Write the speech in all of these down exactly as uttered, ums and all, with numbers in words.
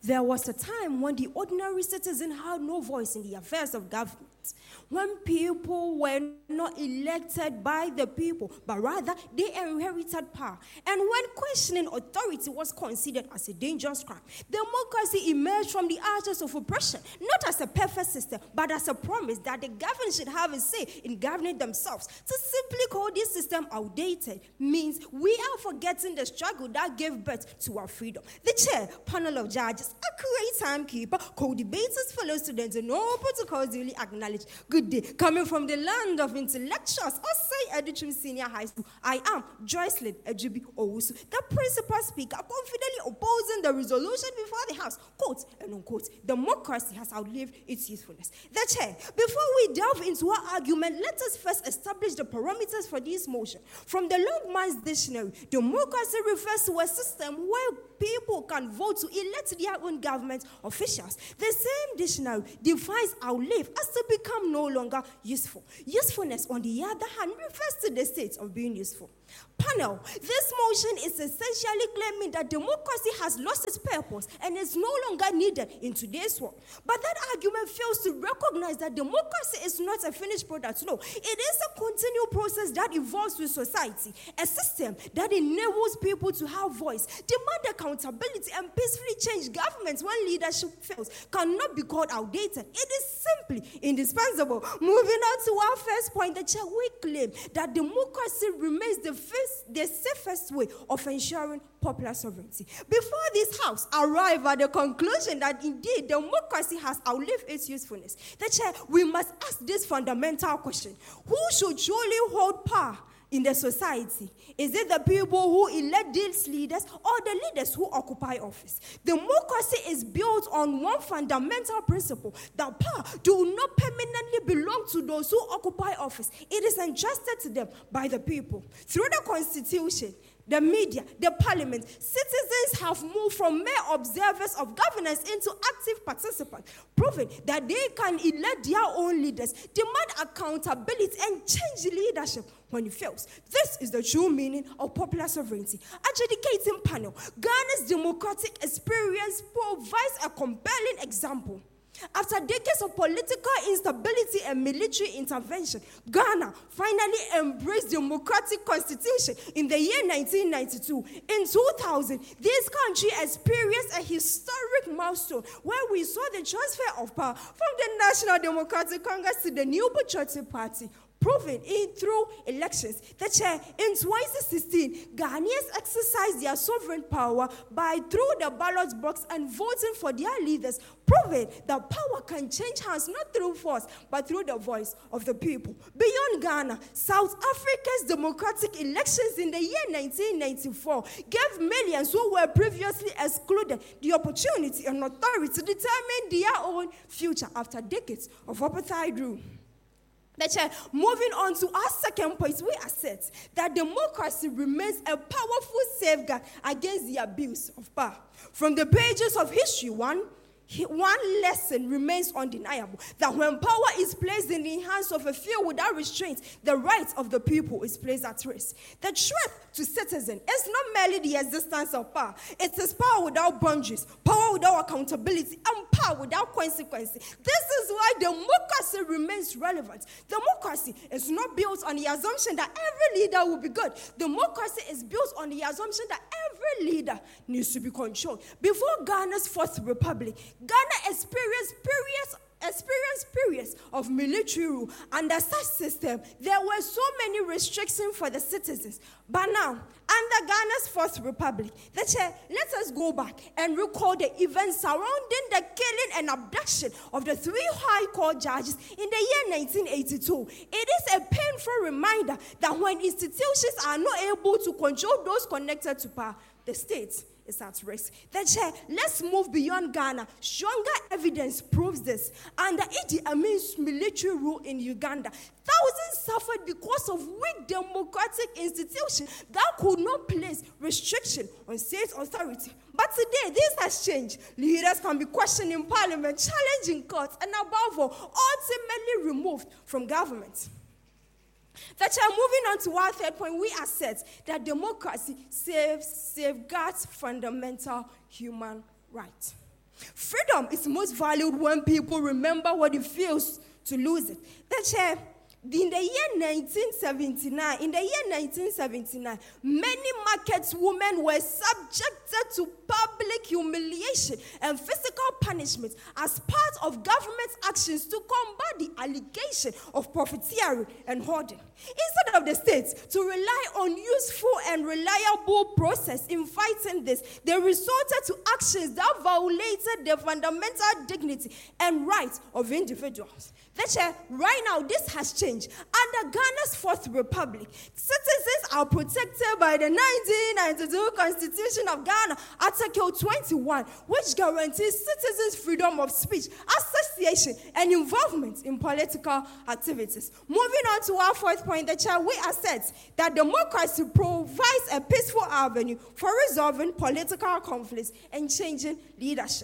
There was a time when the ordinary citizen had no voice in the affairs of government, when people were not elected by the people, but rather they inherited power. And when questioning authority was considered as a dangerous crime, democracy emerged from the ashes of oppression, not as a perfect system, but as a promise that the governed should have a say in governing themselves. To simply call this system outdated means we are forgetting the struggle that gave birth to our freedom. The chair, panel of judges, accurate timekeeper, co-debaters, fellow students, and all protocols duly acknowledged. Good day. Coming from the land of intellectuals, Osei Edichum Senior High School, I am Joycelyn Ejubi Owusu, the principal speaker, confidently opposing the resolution before the House. Quote and unquote, democracy has outlived its usefulness. The chair, before we delve into our argument, let us first establish the parameters for this motion. From the Longman's dictionary, democracy refers to a system where people can vote to elect their own government officials. The same dictionary defines outlive as to become no longer useful. Usefulness, on the other hand, refers to the state of being useful. Panel, this motion is essentially claiming that democracy has lost its purpose and is no longer needed in today's world. But that argument fails to recognize that democracy is not a finished product. No, it is a continual process that evolves with society, a system that enables people to have voice, demand accountability, and peacefully change governments when leadership fails cannot be called outdated. It is simply indispensable. Moving on to our first point, the chair, we claim that democracy remains the First, the safest way of ensuring popular sovereignty. Before this House arrive at the conclusion that indeed democracy has outlived its usefulness, the chair, we must ask this fundamental question: who should truly hold power in the society? Is it the people who elect these leaders or the leaders who occupy office? Democracy is built on one fundamental principle: that power do not permanently belong to those who occupy office. It is entrusted to them by the people. Through the Constitution, the media, the parliament, citizens have moved from mere observers of governance into active participants, proving that they can elect their own leaders, demand accountability, and change leadership when it fails. This is the true meaning of popular sovereignty. Adjudicating panel, Ghana's democratic experience provides a compelling example. After decades of political instability and military intervention, Ghana finally embraced democratic constitution in the year nineteen ninety-two. In two thousand, this country experienced a historic milestone where we saw the transfer of power from the National Democratic Congress to the New Patriotic Party, proven in through elections. The chair, in twenty sixteen, Ghanaians exercised their sovereign power by through the ballot box and voting for their leaders, proving that power can change hands not through force, but through the voice of the people. Beyond Ghana, South Africa's democratic elections in the year nineteen ninety-four gave millions who were previously excluded the opportunity and authority to determine their own future after decades of apartheid rule. The chair, moving on to our second point, we assert that democracy remains a powerful safeguard against the abuse of power. From the pages of history, one One lesson remains undeniable: that when power is placed in the hands of a few without restraint, the rights of the people is placed at risk. The threat to citizens is not merely the existence of power. It is power without boundaries, power without accountability, and power without consequences. This is why democracy remains relevant. Democracy is not built on the assumption that every leader will be good. Democracy is built on the assumption that every leader needs to be controlled. Before Ghana's Fourth Republic, Ghana experienced periods, experienced periods of military rule. Under such system, there were so many restrictions for the citizens. But now, under Ghana's Fourth Republic, the chair, let us go back and recall the events surrounding the killing and abduction of the three High Court judges in the year nineteen eighty-two. It is a painful reminder that when institutions are not able to control those connected to power, the state is at risk. The chair, let's move beyond Ghana. Stronger evidence proves this. Under Idi Amin's military rule in Uganda, thousands suffered because of weak democratic institutions that could not place restriction on state authority. But today, this has changed. Leaders can be questioned in parliament, challenged in courts, and above all, ultimately removed from government. That are moving on to our third point, we assert that democracy saves, safeguards fundamental human rights. Freedom is most valued when people remember what it feels to lose it. The chair, in the year nineteen seventy-nine, in the year nineteen seventy-nine, many market women were subjected to public humiliation and physical punishment as part of government actions to combat the allegation of profiteering and hoarding. Instead of the states to rely on useful and reliable process in fighting this, they resorted to actions that violated the fundamental dignity and rights of individuals. That's right now, this has changed. Under Ghana's Fourth Republic, citizens are protected by the nineteen ninety-two Constitution of Ghana, Article twenty-one, which guarantees citizens freedom of speech, association, and involvement in political activities. Moving on to our fourth point, the chair, we assert that democracy provides a peaceful avenue for resolving political conflicts and changing leadership.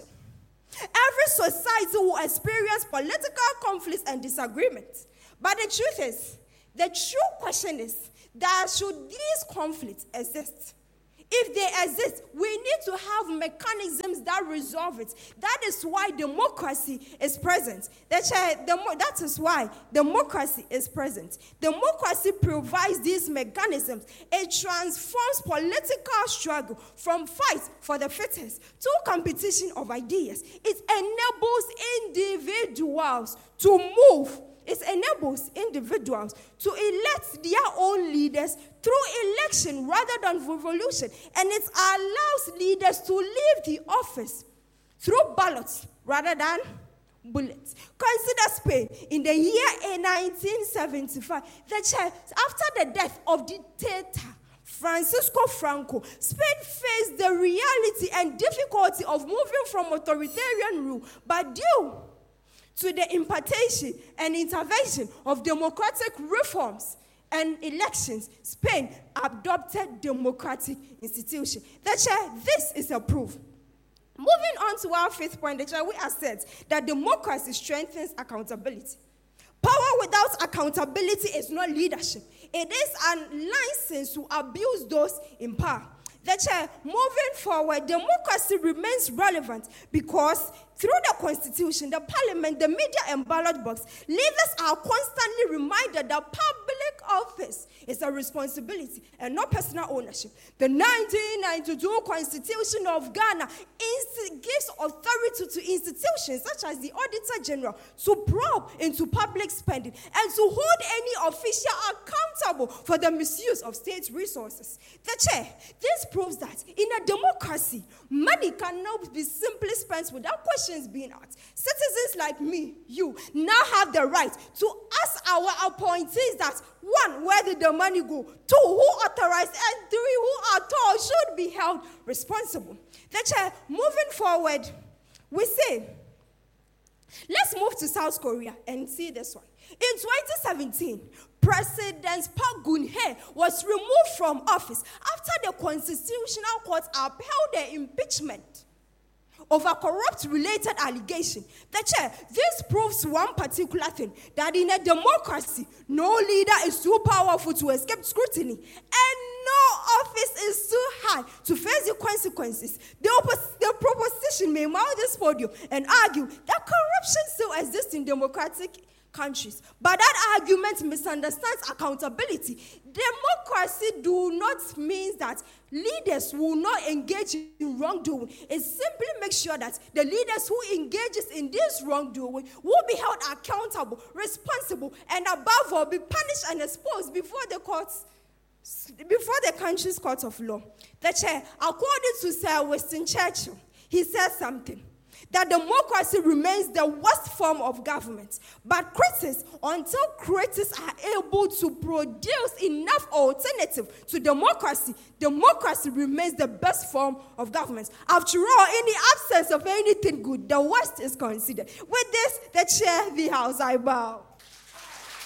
Every society will experience political conflicts and disagreements. But the truth is, the true question is that should these conflicts exist? If they exist, we need to have mechanisms that resolve it. That is why democracy is present. That is why democracy is present. Democracy provides these mechanisms. It transforms political struggle from fight for the fittest to competition of ideas. It enables individuals to move. It enables individuals to elect their own leaders through election rather than revolution. And it allows leaders to leave the office through ballots rather than bullets. Consider Spain in the year nineteen seventy-five. The child, after the death of dictator Francisco Franco, Spain faced the reality and difficulty of moving from authoritarian rule, but due to the impartation and intervention of democratic reforms and elections, Spain adopted democratic institutions. This is a proof. Moving on to our fifth point, we assert that democracy strengthens accountability. Power without accountability is not leadership. It is a license to abuse those in power. That moving forward, democracy remains relevant because through the Constitution, the Parliament, the media, and ballot box, leaders are constantly reminded that public office is a responsibility and not personal ownership. The nineteen ninety-two Constitution of Ghana gives authority to institutions such as the Auditor General to probe into public spending and to hold any official accountable for the misuse of state resources. The chair, this proves that in a democracy, money cannot be simply spent without questions being asked. Citizens like me, you, now have the right to ask our appointees that, one, where did the money go? Two, who authorized? And three, who at all should be held responsible. The chair, moving forward, we say, let's move to South Korea and see this one. In twenty seventeen, President Park Geun-hye was removed from office after the Constitutional Court upheld the impeachment over corrupt-related allegation. The chair, this proves one particular thing, that in a democracy, no leader is too powerful to escape scrutiny, and no office is too high to face the consequences. The, oppos- the proposition may mount this podium and argue that corruption still exists in democratic countries. But that argument misunderstands accountability. Democracy do not mean that leaders will not engage in wrongdoing. It simply makes sure that the leaders who engages in this wrongdoing will be held accountable, responsible, and above all, be punished and exposed before the courts, before the country's court of law. The chair, according to Sir Winston Churchill, he says something, that democracy remains the worst form of government. But critics, until critics are able to produce enough alternative to democracy, democracy remains the best form of government. After all, in the absence of anything good, the worst is considered. With this, the chair, the house, I bow.